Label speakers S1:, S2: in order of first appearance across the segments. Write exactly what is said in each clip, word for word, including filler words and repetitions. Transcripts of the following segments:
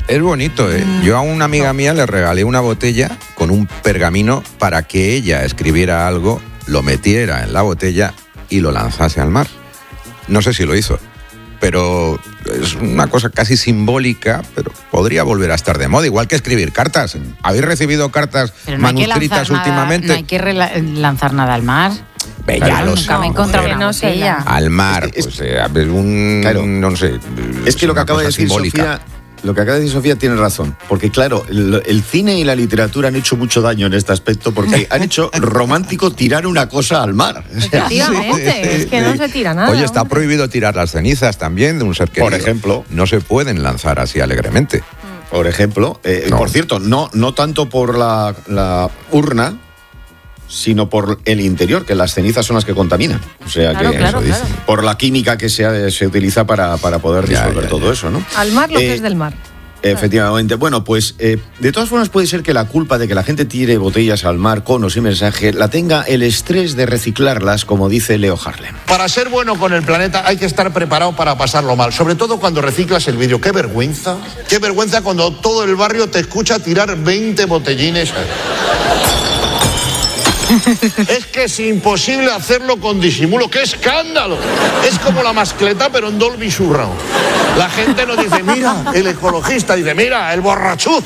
S1: Es bonito, ¿eh? Yo a una amiga mía le regalé una botella con un pergamino para que ella escribiera algo, lo metiera en la botella y lo lanzase al mar. No sé si lo hizo, pero es una cosa casi simbólica, pero podría volver a estar de moda, igual que escribir cartas. ¿Habéis recibido cartas
S2: pero no
S1: manuscritas
S2: nada,
S1: últimamente?
S2: No hay que rela- lanzar nada al mar.
S1: Ve,
S2: Claro,
S1: ya lo
S2: nunca
S1: sé,
S2: me he encontrado
S1: hombre.
S2: una botella.
S1: Al mar,
S3: Es que- es-
S1: pues eh, es un...
S3: Claro.
S1: no sé.
S3: Es que lo que
S1: una
S3: acaba de
S1: cosa
S3: decir
S1: simbólica.
S3: Sofía, lo que acaba de decir Sofía tiene razón, porque claro, el, el cine y la literatura han hecho mucho daño en este aspecto porque han hecho romántico tirar una cosa al mar. O sea,
S4: Efectivamente, es que no se tira nada.
S1: Oye, está
S4: hombre.
S1: prohibido tirar las cenizas también de un ser querido.
S3: Por ejemplo.
S1: No se pueden lanzar así alegremente.
S3: por ejemplo, eh,
S1: No.
S3: por cierto, no, no tanto por la, la urna, sino por el interior, que las cenizas son las que contaminan. O sea
S4: Claro,
S3: que
S4: claro,
S3: eso dice.
S4: claro.
S3: Por la química que se, se utiliza para, para poder
S1: Ya,
S3: disolver
S1: ya,
S3: todo
S1: ya.
S3: eso, ¿no?
S4: Al mar lo
S3: Eh,
S4: que es del mar.
S3: Efectivamente. Bueno, pues eh, de todas formas puede ser que la culpa de que la gente tire botellas al mar, conos y mensaje, la tenga el estrés de reciclarlas, como dice Leo Harlem.
S5: Para ser bueno con el planeta hay que estar preparado para pasarlo mal, sobre todo cuando reciclas el vidrio. ¡Qué vergüenza! ¡Qué vergüenza cuando todo el barrio te escucha tirar veinte botellines! Es que es imposible hacerlo con disimulo. ¡Qué escándalo! Es como la mascleta, pero en Dolby Surround. La gente no dice, mira, el ecologista, dice, mira, el borrachuzo.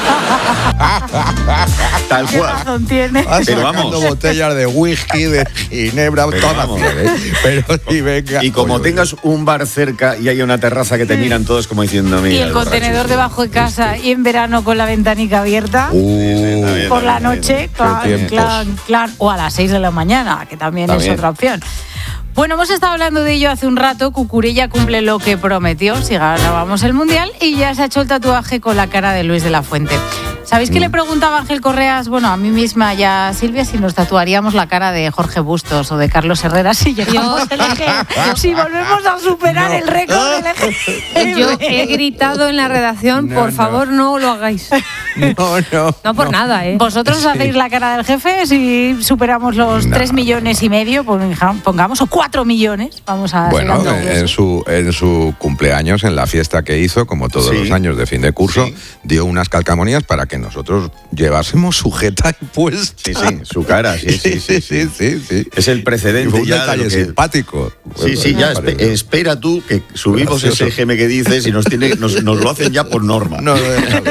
S3: Tal
S2: ¿Qué
S3: cual.
S2: razón tiene?
S1: Vas
S3: Pero
S1: sacando
S3: vamos.
S1: botellas de whisky, de ginebra,
S3: Pero
S1: todas.
S3: vamos.
S1: ¿eh? Pero sí, venga.
S3: Y como
S1: Oye,
S3: tengas un bar cerca y hay una terraza que te miran todos como diciendo, mira.
S2: Y el
S3: borracho.
S2: contenedor debajo de casa y en verano con la ventanica abierta.
S1: Uh,
S3: Está bien,
S2: Por la
S3: está bien.
S2: noche, clan,
S1: tiempos.
S2: clan, clan, o a las seis de la mañana, que también
S3: Está
S2: es
S3: bien.
S2: otra opción. Bueno, hemos estado hablando de ello hace un rato. Cucurella cumple lo que prometió si ganábamos el Mundial y ya se ha hecho el tatuaje con la cara de Luis de la Fuente. ¿Sabéis que le preguntaba Ángel Correas, bueno, a mí misma y a Silvia, si nos tatuaríamos la cara de Jorge Bustos o de Carlos Herrera si llegamos al E G M? Si volvemos a superar el récord del E G M.
S4: Yo he gritado en la redacción,
S1: No,
S4: por
S1: no.
S4: favor, no lo hagáis.
S1: No, no.
S4: No por nada, ¿eh?
S2: ¿Vosotros hacéis la cara del jefe si superamos los
S1: No.
S2: tres millones y medio, pues, pongamos, o cuatro millones? Vamos a
S1: Bueno,
S2: seguir dando
S1: en
S2: eso.
S1: su, en su cumpleaños, en la fiesta que hizo, como todos
S3: Sí.
S1: los años de fin de curso,
S3: Sí.
S1: dio unas calcamonías para que nosotros llevásemos sujeta y puesta.
S3: Sí, sí, su cara, sí, sí, sí. sí.
S1: sí, sí.
S3: Es el
S1: Y
S3: precedente
S1: fue un
S3: ya de
S1: detalle
S3: lo que-
S1: simpático.
S3: Sí, sí, ya
S1: Me
S3: espe-
S1: pareció.
S3: espera tú que subimos
S1: Gracioso.
S3: ese G M que dices y nos, tiene, nos, nos lo hacen ya por norma.
S1: No, déjalo.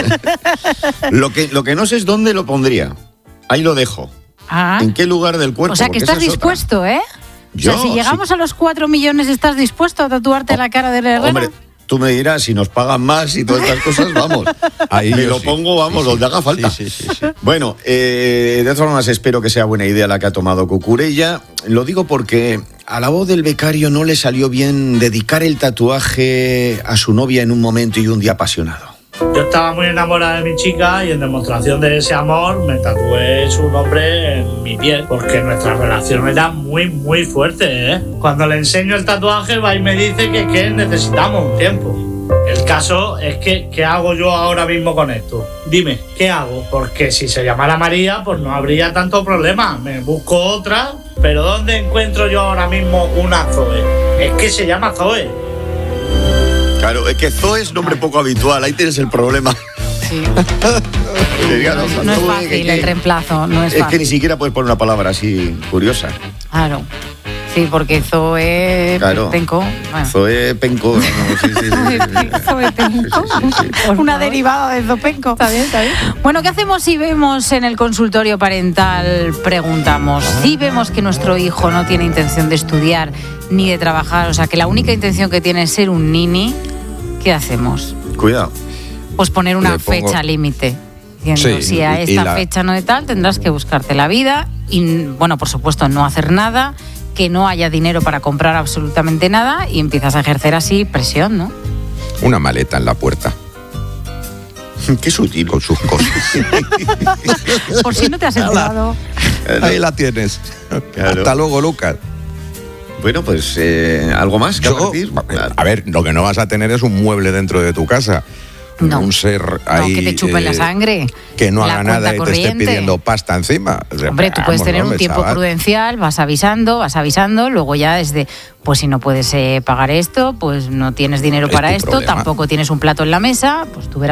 S3: Lo que, lo que no sé es dónde lo pondría. Ahí lo dejo.
S2: Ah,
S3: ¿En qué lugar del cuerpo?
S2: o sea que
S3: Porque
S2: estás
S3: esa es otra.
S2: dispuesto, ¿eh?
S3: Yo,
S2: o sea, si llegamos
S3: sí.
S2: a los cuatro millones, ¿estás dispuesto a tatuarte
S3: Oh,
S2: la cara de Herrera?
S3: Hombre, tú me dirás, si nos pagan más y todas estas cosas, vamos.
S1: Ahí
S3: me
S1: yo
S3: lo
S1: sí.
S3: pongo, vamos,
S1: Sí, sí.
S3: donde haga falta.
S1: Sí, sí, sí, sí.
S3: Bueno, eh, de todas formas espero que sea buena idea la que ha tomado Cucurella. Lo digo porque a la voz del becario no le salió bien dedicar el tatuaje a su novia en un momento y un día apasionado.
S6: Yo estaba muy enamorada de mi chica y en demostración de ese amor me tatué su nombre en mi piel porque nuestra relación era muy muy fuerte, ¿eh? Cuando le enseño el tatuaje va y me dice que, que necesitamos un tiempo. El caso es que, ¿qué hago yo ahora mismo con esto? Dime, ¿qué hago? Porque si se llamara María, pues no habría tanto problema. Me busco otra, pero ¿dónde encuentro yo ahora mismo una Zoe? Es que se llama Zoe.
S3: Claro, es que Zoe es nombre poco habitual, ahí tienes el problema.
S2: Sí.
S3: Que digan,
S2: No,
S3: "No,
S2: no es
S3: Zoe,
S2: fácil
S3: que-
S2: el reemplazo, no es
S3: Es que
S2: fácil.
S3: ni siquiera puedes poner una palabra así curiosa.
S2: Claro. Sí, porque Zoe
S3: Claro.
S2: Penco. Bueno.
S3: Zoe Penco. no, sí, sí, sí, sí, sí.
S4: Zoe Penco.
S3: Sí, sí, sí.
S4: Por
S2: Una
S4: favor.
S2: derivada de Zopenco.
S4: Está bien, está bien.
S2: Bueno, ¿qué hacemos si vemos en el consultorio parental? Preguntamos. Si vemos que nuestro hijo no tiene intención de estudiar ni de trabajar, o sea, que la única intención que tiene es ser un nini, ¿qué hacemos?
S3: Cuidado.
S2: Pues poner una
S1: Le pongo-
S2: fecha límite. Diciendo,
S1: Sí,
S2: si a
S1: y
S2: esta
S1: la-
S2: fecha no de tal, tendrás que buscarte la vida y, bueno, por supuesto, no hacer nada, que no haya dinero para comprar absolutamente nada y empiezas a ejercer así presión, ¿no?
S1: Una maleta en la puerta
S3: Qué sutil.
S1: con sus cosas.
S2: Por si no te has enterado.
S1: Ahí la tienes.
S3: Claro.
S1: Hasta luego, Lucas.
S3: Bueno, pues eh, algo más que
S1: Yo,
S3: decir.
S1: a ver, lo que no vas a tener es un mueble dentro de tu casa.
S2: No.
S1: Un ser
S2: No,
S1: ahí
S2: que te chupen
S1: eh,
S2: la sangre.
S1: que no
S2: la
S1: haga nada y
S2: cuenta
S1: te esté
S2: corriente.
S1: pidiendo pasta encima. O sea,
S2: Hombre, tú puedes
S1: vamos,
S2: tener un
S1: hombre,
S2: tiempo
S1: chaval.
S2: prudencial, vas avisando, vas avisando, luego ya desde, pues si no puedes eh, pagar esto, pues no tienes dinero
S1: Es
S2: para
S1: tu
S2: esto,
S1: problema.
S2: tampoco tienes un plato en la mesa, pues tú verás.